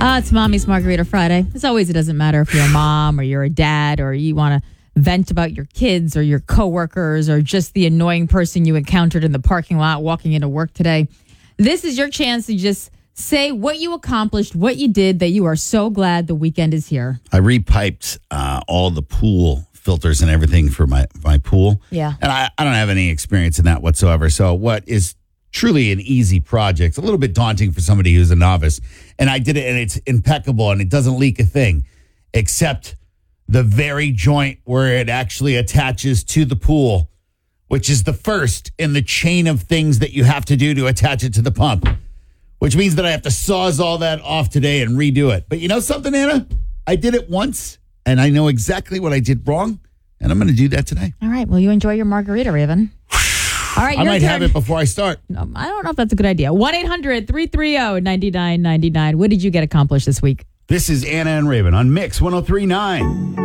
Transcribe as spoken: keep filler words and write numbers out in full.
Uh, it's Mommy's Margarita Friday. As always, it doesn't matter if you're a mom or you're a dad or you want to vent about your kids or your coworkers or just the annoying person you encountered in the parking lot walking into work today. This is your chance to just say what you accomplished, what you did, that you are so glad the weekend is here. I repiped uh, all the pool filters and everything for my, my pool. Yeah. And I, I don't have any experience in that whatsoever. So what is truly an easy project, a little bit daunting for somebody who's a novice. And I did it, and it's impeccable, and it doesn't leak a thing, except the very joint where it actually attaches to the pool, which is the first in the chain of things that you have to do to attach it to the pump, which means that I have to sawzall that off today and redo it. But you know something, Anna? I did it once, and I know exactly what I did wrong, and I'm going to do that today. All right. Well, you enjoy your margarita, Raven. All right, I might turn. have it before I start. No, I don't know if that's a good idea. one eight hundred three three zero nine nine nine nine. What did you get accomplished this week? This is Anna and Raven on Mix one oh three point nine.